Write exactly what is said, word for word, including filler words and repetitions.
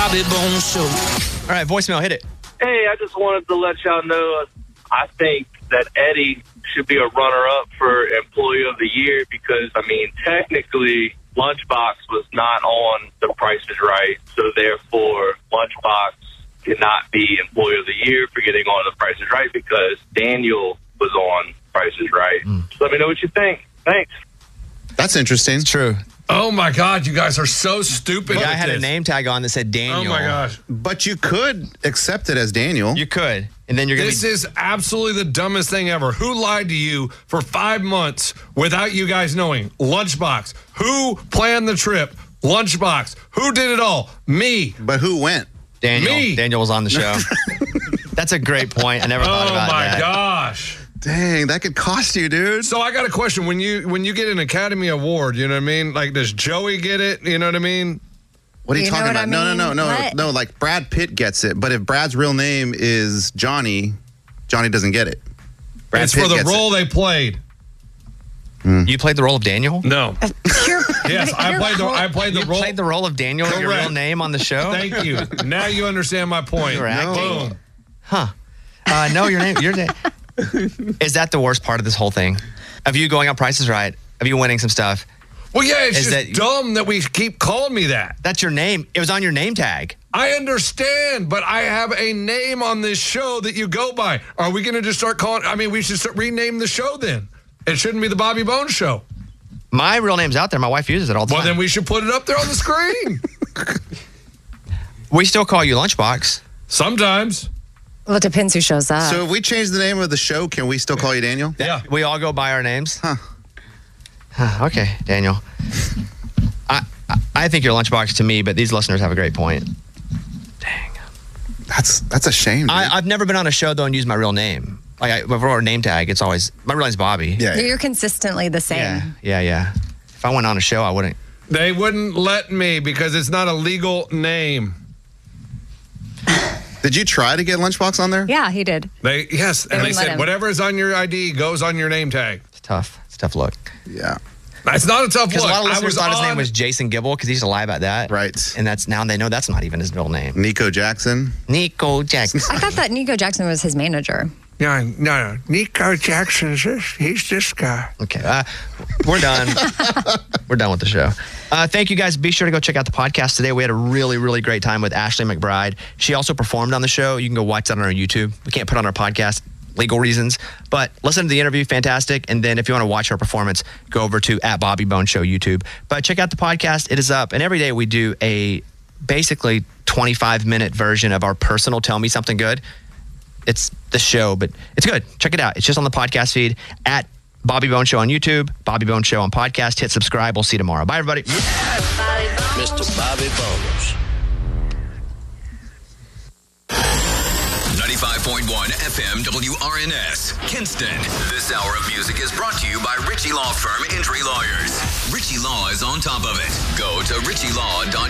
Bobby Bones Show. All right, voicemail, hit it. Hey, I just wanted to let y'all know I think that Eddie should be a runner-up for Employee of the Year because, I mean, technically, Lunchbox was not on The Price is Right, so therefore, Lunchbox cannot be Employee of the Year for getting on The Price is Right because Daniel was on Price is Right. Mm. So let me know what you think. Thanks. That's interesting. It's true. Oh, my God. You guys are so stupid. Yeah, I had this. a name tag on that said Daniel. Oh, my gosh. But you could accept it as Daniel. You could. And then you're going to This be... is absolutely the dumbest thing ever. Who lied to you for five months without you guys knowing? Lunchbox. Who planned the trip? Lunchbox. Who did it all? Me. But who went? Daniel. Me. Daniel was on the show. That's a great point. I never thought oh about my that. gosh. Dang, that could cost you, dude. So I got a question. When you when you get an Academy Award, you know what I mean? Like, does Joey get it? You know what I mean? What are you, You talking know about? what I No, no, no, mean? no, What? no. Like Brad Pitt gets it, but if Brad's real name is Johnny, Johnny doesn't get it. Brad it's Pitt for the gets role it. they played. You played the role of Daniel? No. You're- Yes, I you're played the cool. I played the You role. played the role of Daniel, your Correct. real name on the show? Thank you. Now you understand my point. You were acting. Boom. Huh. Uh, no, your name. Your name. Is that the worst part of this whole thing? Of you going on Price is Right? Of you winning some stuff? Well, yeah, it's Is just that- dumb that we keep calling me that. That's your name. It was on your name tag. I understand, but I have a name on this show that you go by. Are we going to just start calling? I mean, we should start, rename the show then. It shouldn't be the Bobby Bones Show. My real name's out there. My wife uses it all the Well, time. then we should put it up there on the screen. We still call you Lunchbox. Sometimes. Well, it depends who shows up. So if we change the name of the show, can we still call you Daniel? Yeah. We all go by our names? Huh. Huh, okay, Daniel. I, I I think you're Lunchbox to me, but these listeners have a great point. Dang. That's that's a shame, dude. I, I've never been on a show, though, and used my real name. Like, I, before our name tag, it's always, my real name's Bobby. yeah. You're consistently the same. Yeah, yeah, yeah. If I went on a show, I wouldn't. They wouldn't let me because it's not a legal name. Did you try to get Lunchbox on there? Yeah, he did. They Yes, and they wouldn't let said him. whatever is on your I D goes on your name tag. It's tough. It's a tough look. Yeah. It's not a tough Because look. a lot of I listeners was thought his on- name was Jason Gibble because he used to lie about that. Right. And that's now they know that's not even his real name. Nico Jackson. Nico Jackson. I thought that Nico Jackson was his manager. No, no, no. Nico Jackson's this. He's this guy. Okay, uh, we're done. We're done with the show. Uh, thank you guys. Be sure to go check out the podcast today. We had a really, really great time with Ashley McBride. She also performed on the show. You can go watch that on our YouTube. We can't put it on our podcast, legal reasons, but listen to the interview, fantastic. And then if you want to watch her performance, go over to at Bobby Bones Show YouTube. But check out the podcast. It is up. And every day we do a basically twenty-five minute version of our personal Tell Me Something Good. It's the show, but it's good. Check it out. It's just on the podcast feed at Bobby Bones Show on YouTube, Bobby Bones Show on podcast. Hit subscribe. We'll see you tomorrow. Bye, everybody. Mister Bobby Bones. ninety-five point one F M W R N S, Kinston. This hour of music is brought to you by Ritchie Law Firm Injury Lawyers. Ritchie Law is on top of it. Go to ritchie law dot